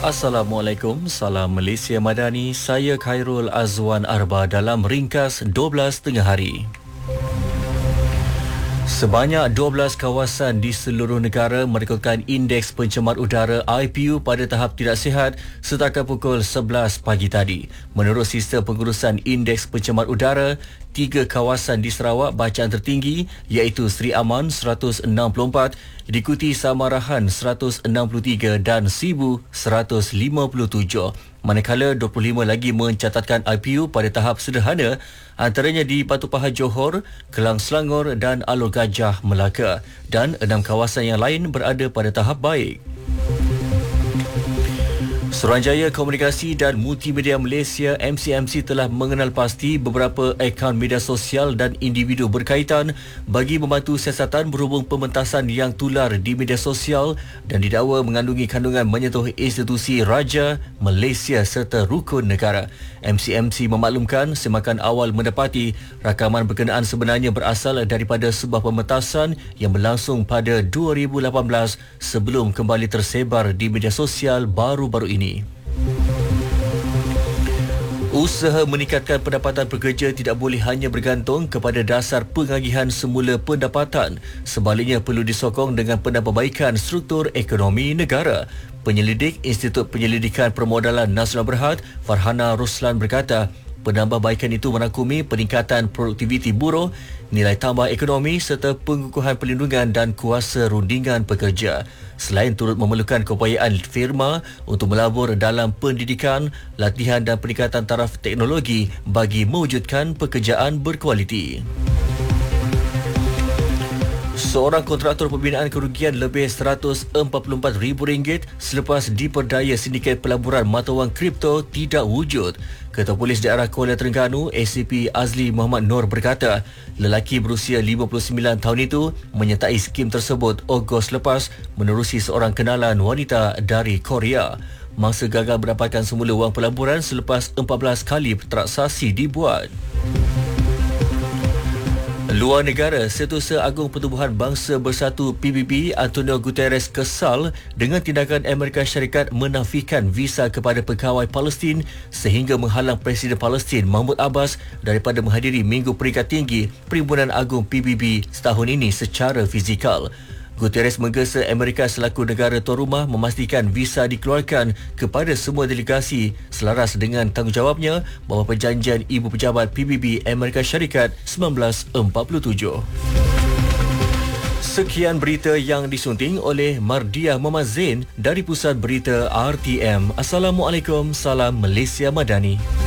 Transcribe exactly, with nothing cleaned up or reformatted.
Assalamualaikum, salam Malaysia Madani. Saya Khairul Azwan Arba dalam ringkas dua belas tengah hari. Sebanyak dua belas kawasan di seluruh negara merekodkan indeks pencemar udara I P U pada tahap tidak sihat setakat pukul sebelas pagi tadi. Menurut sistem pengurusan indeks pencemar udara, tiga kawasan di Sarawak bacaan tertinggi iaitu Seri Aman seratus enam puluh empat, diikuti Samarahan seratus enam puluh tiga dan Sibu seratus lima puluh tujuh. Manakala dua puluh lima lagi mencatatkan I P U pada tahap sederhana, antaranya di Batu Pahat Johor, Kelang Selangor dan Alor Gajah Melaka, dan enam kawasan yang lain berada pada tahap baik. Suruhanjaya Komunikasi dan Multimedia Malaysia M C M C telah mengenal pasti beberapa akaun media sosial dan individu berkaitan bagi membantu siasatan berhubung pementasan yang tular di media sosial dan didakwa mengandungi kandungan menyentuh institusi raja, Malaysia serta rukun negara. M C M C memaklumkan semakan awal mendapati rakaman berkenaan sebenarnya berasal daripada sebuah pementasan yang berlangsung pada dua ribu lapan belas sebelum kembali tersebar di media sosial baru-baru ini. Usaha meningkatkan pendapatan pekerja tidak boleh hanya bergantung kepada dasar pengagihan semula pendapatan. Sebaliknya perlu disokong dengan penambahbaikan struktur ekonomi negara. Penyelidik Institut Penyelidikan Permodalan Nasional Berhad, Farhana Ruslan berkata, penambahbaikan itu merangkumi peningkatan produktiviti buruh, nilai tambah ekonomi serta pengukuhan perlindungan dan kuasa rundingan pekerja. Selain turut memerlukan keupayaan firma untuk melabur dalam pendidikan, latihan dan peningkatan taraf teknologi bagi mewujudkan pekerjaan berkualiti. Seorang kontraktor pembinaan kerugian lebih seratus empat puluh empat ribu ringgit selepas diperdaya sindiket pelaburan mata wang kripto tidak wujud. Ketua Polis Daerah Kuala Terengganu A C P Azli Muhammad Nur berkata, lelaki berusia lima puluh sembilan tahun itu menyertai skim tersebut Ogos lepas menerusi seorang kenalan wanita dari Korea. Mangsa gagal mendapatkan semula wang pelaburan selepas empat belas kali transaksi dibuat. Luar negara, Setiausaha Agung Pertubuhan Bangsa Bersatu P B B Antonio Guterres kesal dengan tindakan Amerika Syarikat menafikan visa kepada pegawai Palestin sehingga menghalang Presiden Palestin Mahmud Abbas daripada menghadiri Minggu Peringkat Tinggi Perhimpunan Agung P B B setahun ini secara fizikal. Guterres menggesa Amerika selaku negara tuan rumah memastikan visa dikeluarkan kepada semua delegasi selaras dengan tanggungjawabnya bawah perjanjian Ibu Pejabat P B B Amerika Syarikat seribu sembilan ratus empat puluh tujuh. Sekian berita yang disunting oleh Mardiah Muhammad Zain dari Pusat Berita R T M. Assalamualaikum, salam Malaysia Madani.